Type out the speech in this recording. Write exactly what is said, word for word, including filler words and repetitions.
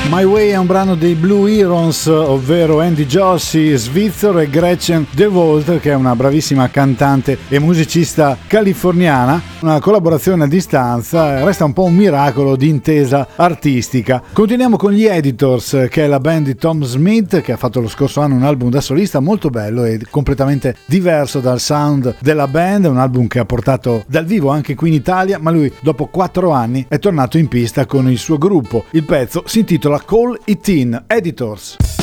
My Way è un brano dei Blue Herons, ovvero Andy Jossi, Svizzer e Gretchen DeWalt, che è una bravissima cantante e musicista californiana. Una collaborazione a distanza, resta un po' un miracolo di intesa artistica. Continuiamo con gli Editors, che è la band di Tom Smith, che ha fatto lo scorso anno un album da solista molto bello e completamente diverso dal sound della band, un album che ha portato dal vivo anche qui in Italia, ma lui dopo quattro anni è tornato in pista con il suo gruppo. Il pezzo si intitola Call It In, Editors.